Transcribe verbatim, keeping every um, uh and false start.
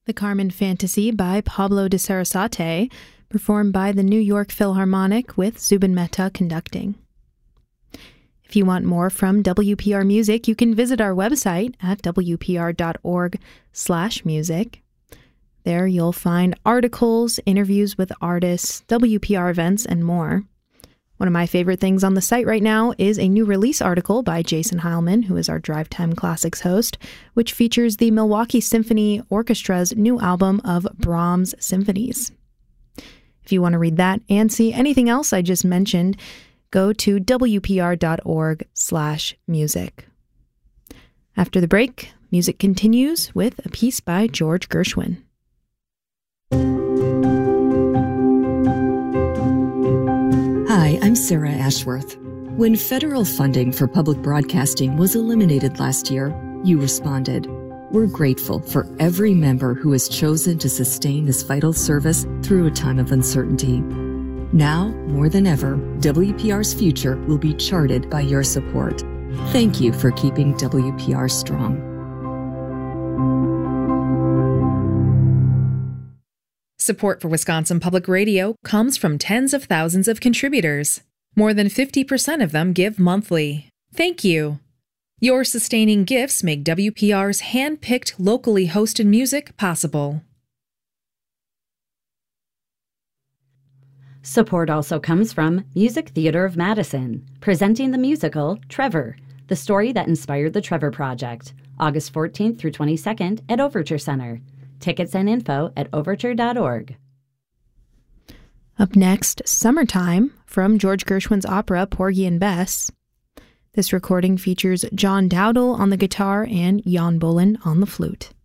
The Carmen Fantasy by Pablo de Sarasate, performed by the New York Philharmonic with Zubin Mehta conducting. If you want more from W P R Music, you can visit our website at w p r dot org slash music. There you'll find articles, interviews with artists, W P R events, and more. One of my favorite things on the site right now is a new release article by Jason Heilman, who is our Drive Time Classics host, which features the Milwaukee Symphony Orchestra's new album of Brahms symphonies. If you want to read that and see anything else I just mentioned, go to w p r dot org slash music. After the break, music continues with a piece by George Gershwin. Hi, I'm Sarah Ashworth. When federal funding for public broadcasting was eliminated last year, you responded. We're grateful for every member who has chosen to sustain this vital service through a time of uncertainty. Now, more than ever, W P R's future will be charted by your support. Thank you for keeping W P R strong. Support for Wisconsin Public Radio comes from tens of thousands of contributors. More than fifty percent of them give monthly. Thank you. Your sustaining gifts make W P R's hand-picked, locally hosted music possible. Support also comes from Music Theater of Madison, presenting the musical Trevor, the story that inspired the Trevor Project, August fourteenth through twenty-second at Overture Center. Tickets and info at overture dot org. Up next, Summertime from George Gershwin's opera Porgy and Bess. This recording features John Dowdle on the guitar and Jan Bolin on the flute.